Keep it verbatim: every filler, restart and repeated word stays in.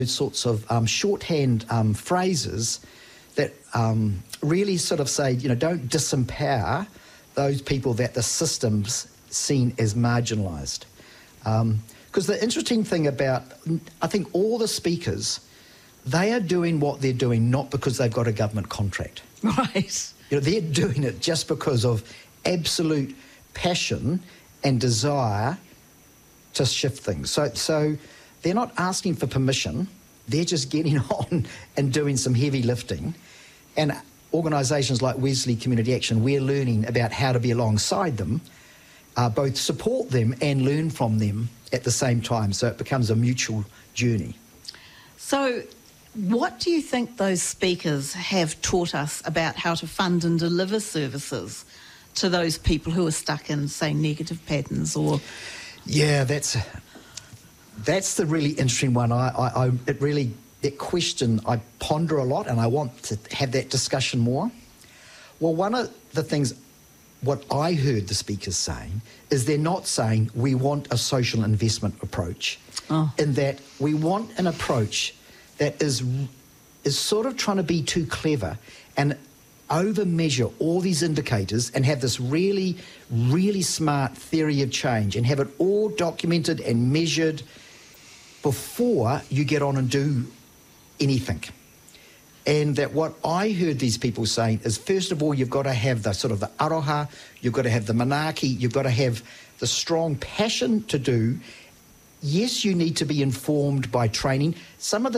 sorts of um, shorthand um, phrases that um, really sort of say, you know, don't disempower those people that the system's seen as marginalised. Because um, the interesting thing about, I think all the speakers, they are doing what they're doing not because they've got a government contract. Right. You know, they're doing it just because of absolute passion and desire to shift things. So, so they're not asking for permission. They're just getting on and doing some heavy lifting. And organisations like Wesley Community Action, we're learning about how to be alongside them, uh, both support them and learn from them at the same time. So it becomes a mutual journey. So what do you think those speakers have taught us about how to fund and deliver services to those people who are stuck in, say, negative patterns or... Yeah, that's that's the really interesting one. I, I, I it really that question I ponder a lot, and I want to have that discussion more. Well, one of the things what I heard the speakers saying is they're not saying we want a social investment approach, oh. in that we want an approach that is is sort of trying to be too clever and over-measure all these indicators and have this really, really smart theory of change and have it all documented and measured before you get on and do anything. And that what I heard these people saying is, first of all, you've got to have the sort of the aroha, you've got to have the manaaki, you've got to have the strong passion to do. Yes, you need to be informed by training. Some of the